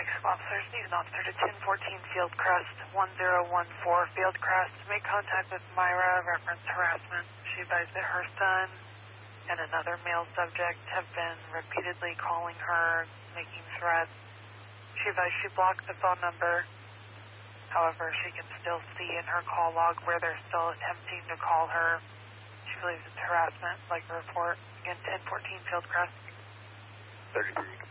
officers need an officer to 1014 Fieldcrest, 1014 Fieldcrest. Make contact with Myra, reference harassment. She advised that her son and another male subject have been repeatedly calling her, making threats. She advised she blocked the phone number. However, she can still see in her call log where they're still attempting to call her. She believes it's harassment, like the report. Again, 1014 Fieldcrest. 33